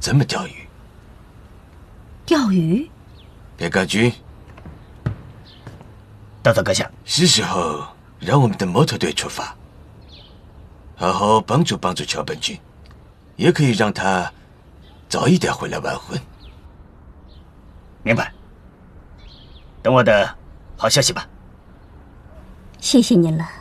怎么钓鱼。 钓鱼？ 别高举， 大佐阁下， 是时候让我们的摩托队出发，好好帮助桥本君，也可以让他早一点回来完婚。 明白。等我的好消息吧。 谢谢您了。